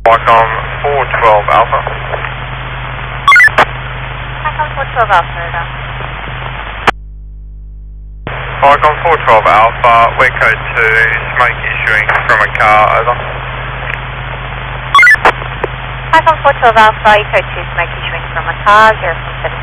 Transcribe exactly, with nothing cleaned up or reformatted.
Icon four twelve Alpha. Icon four twelve Alpha, over. Icon four twelve Alpha, we're code two, smoke issuing from a car, over. Icon four twelve Alpha, eco two, smoke issuing from a car, zero four seven